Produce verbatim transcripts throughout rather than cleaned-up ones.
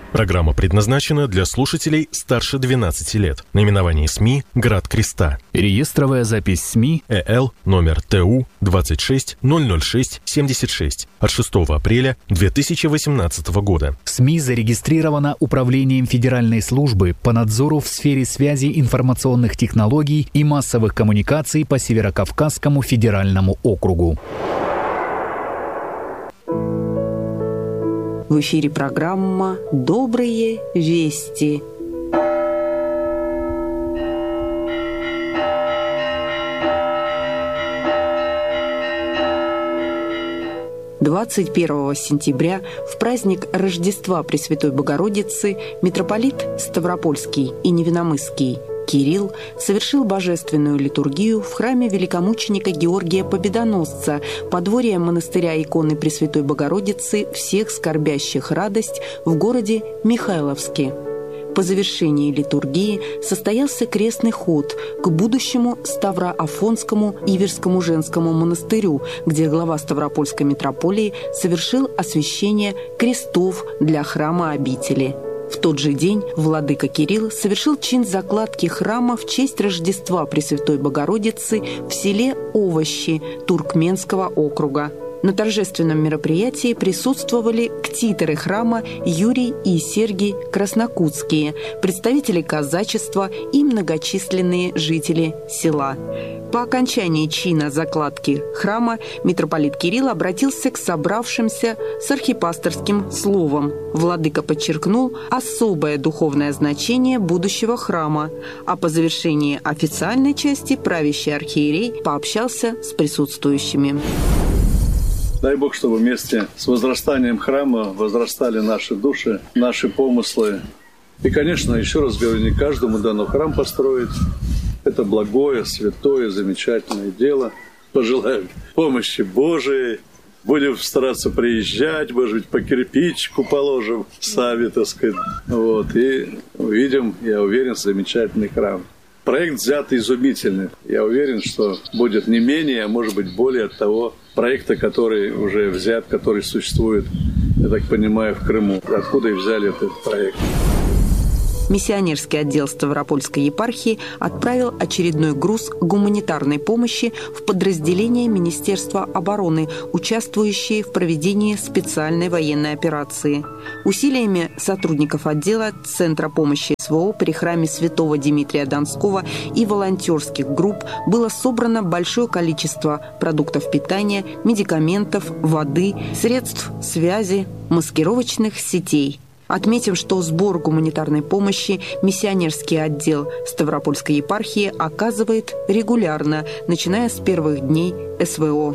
Программа предназначена для слушателей старше двенадцати лет. Наименование СМИ «Град Креста». Реестровая запись СМИ ЭЛ номер ТУ двадцать шесть ноль ноль шесть семьдесят шесть от шестого апреля две тысячи восемнадцатого года. СМИ зарегистрирована Управлением Федеральной службы по надзору в сфере связи, информационных технологий и массовых коммуникаций по Северокавказскому федеральному округу. В эфире программа «Добрые вести». двадцать первого сентября, в праздник Рождества Пресвятой Богородицы, митрополит Ставропольский и Невиномысский Кирилл совершил божественную литургию в храме великомученика Георгия Победоносца, подворья монастыря иконы Пресвятой Богородицы всех скорбящих радость в городе Михайловске. По завершении литургии состоялся крестный ход к будущему Ставро-Афонскому Иверскому женскому монастырю, где глава Ставропольской митрополии совершил освящение крестов для храма обители. В тот же день владыка Кирилл совершил чин закладки храма в честь Рождества Пресвятой Богородицы в селе Овощи Туркменского округа. На торжественном мероприятии присутствовали ктиторы храма Юрий и Сергий Краснокутские, представители казачества и многочисленные жители села. По окончании чина закладки храма митрополит Кирилл обратился к собравшимся с архипасторским словом. Владыка подчеркнул особое духовное значение будущего храма, а по завершении официальной части правящий архиерей пообщался с присутствующими. Дай Бог, чтобы вместе с возрастанием храма возрастали наши души, наши помыслы. И, конечно, еще раз говорю, не каждому дано храм построить. Это благое, святое, замечательное дело. Пожелаю помощи Божией. Будем стараться приезжать, может быть, по кирпичику положим сами, так сказать. Вот, и увидим, я уверен, замечательный храм. Проект взят изумительный. Я уверен, что будет не менее, а может быть более от того проекта, который уже взят, который существует, я так понимаю, в Крыму. Откуда и взяли этот проект? Миссионерский отдел Ставропольской епархии отправил очередной груз гуманитарной помощи в подразделение Министерства обороны, участвующие в проведении специальной военной операции. Усилиями сотрудников отдела Центра помощи СВО при храме святого Дмитрия Донского и волонтерских групп было собрано большое количество продуктов питания, медикаментов, воды, средств связи, маскировочных сетей. Отметим, что сбор гуманитарной помощи миссионерский отдел Ставропольской епархии оказывает регулярно, начиная с первых дней СВО.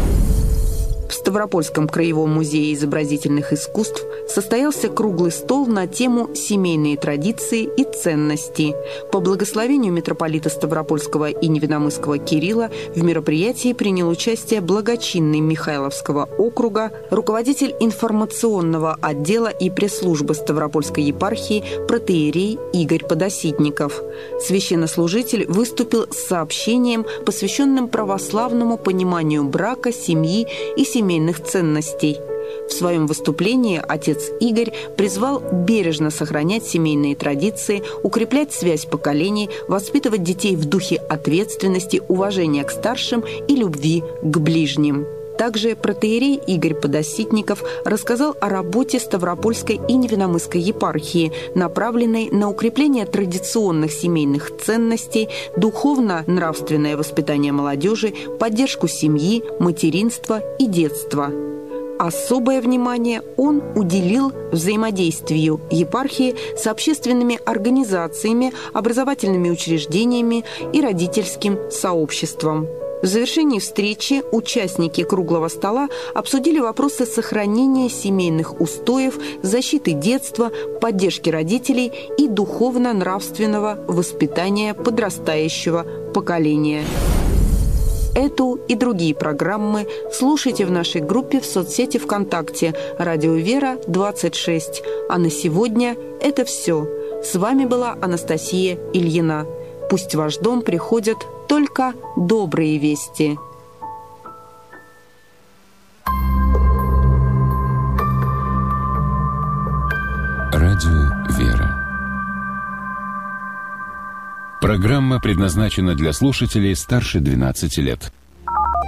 В Ставропольском краевом музее изобразительных искусств состоялся круглый стол на тему «Семейные традиции и ценности». По благословению митрополита Ставропольского и Невиномысского Кирилла в мероприятии принял участие благочинный Михайловского округа, руководитель информационного отдела и пресс-службы Ставропольской епархии протоиерей Игорь Подоситников. Священнослужитель выступил с сообщением, посвященным православному пониманию брака, семьи и семьи, семейных ценностей. В своем выступлении отец Игорь призвал бережно сохранять семейные традиции, укреплять связь поколений, воспитывать детей в духе ответственности, уважения к старшим и любви к ближним. Также протоиерей Игорь Подоситников рассказал о работе Ставропольской и Невиномысской епархии, направленной на укрепление традиционных семейных ценностей, духовно-нравственное воспитание молодежи, поддержку семьи, материнства и детства. Особое внимание он уделил взаимодействию епархии с общественными организациями, образовательными учреждениями и родительским сообществом. В завершении встречи участники круглого стола обсудили вопросы сохранения семейных устоев, защиты детства, поддержки родителей и духовно-нравственного воспитания подрастающего поколения. Эту и другие программы слушайте в нашей группе в соцсети ВКонтакте «Радио Вера двадцать шесть». А на сегодня это все. С вами была Анастасия Ильина. Пусть в ваш дом приходят только добрые вести. Радио Программа предназначена для слушателей старше двенадцати лет.